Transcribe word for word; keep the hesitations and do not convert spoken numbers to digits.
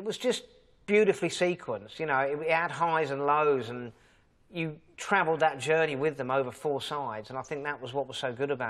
was just beautifully sequenced. You know, it, it had highs and lows, and you travelled that journey with them over four sides, and I think that was what was so good about it.